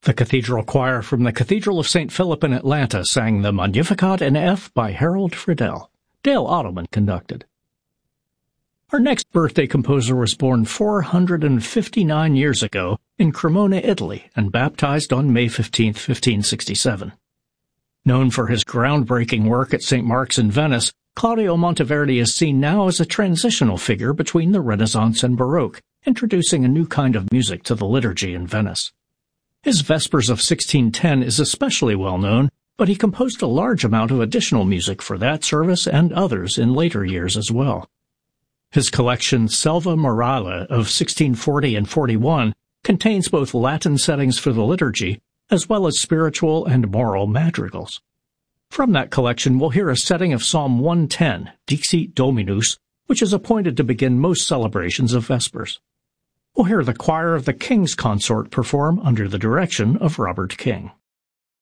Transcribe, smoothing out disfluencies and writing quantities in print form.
The cathedral choir from the Cathedral of St. Philip in Atlanta sang the Magnificat in F by Harold Friedel. Dale Ottoman conducted. Our next birthday composer was born 459 years ago in Cremona, Italy, and baptized on May 15, 1567. Known for his groundbreaking work at St. Mark's in Venice, Claudio Monteverdi is seen now as a transitional figure between the Renaissance and Baroque, introducing a new kind of music to the liturgy in Venice. His Vespers of 1610 is especially well known, but he composed a large amount of additional music for that service and others in later years as well. His collection Selva Morale of 1640 and 41 contains both Latin settings for the liturgy as well as spiritual and moral madrigals. From that collection, we'll hear a setting of Psalm 110, Dixit Dominus, which is appointed to begin most celebrations of Vespers. We'll hear the choir of the King's Consort perform under the direction of Robert King.